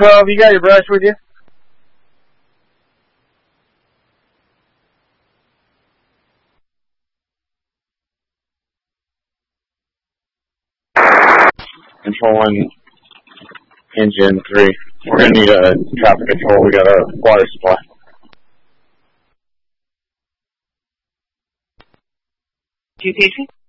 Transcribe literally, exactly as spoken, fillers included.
twelve, you got your brush with you? Control one, engine three. We're going to need a traffic control. We got a water supply. Two P C?